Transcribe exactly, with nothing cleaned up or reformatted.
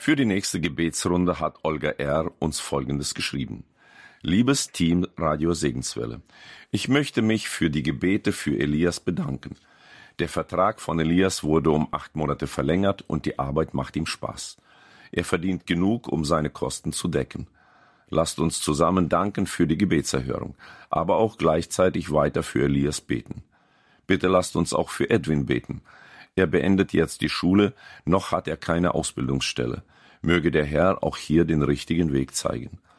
Für die nächste Gebetsrunde hat Olga R. uns Folgendes geschrieben. Liebes Team Radio Segenswelle, ich möchte mich für die Gebete für Elias bedanken. Der Vertrag von Elias wurde um acht Monate verlängert und die Arbeit macht ihm Spaß. Er verdient genug, um seine Kosten zu decken. Lasst uns zusammen danken für die Gebetserhörung, aber auch gleichzeitig weiter für Elias beten. Bitte lasst uns auch für Edwin beten. Er beendet jetzt die Schule, noch hat er keine Ausbildungsstelle. Möge der Herr auch hier den richtigen Weg zeigen.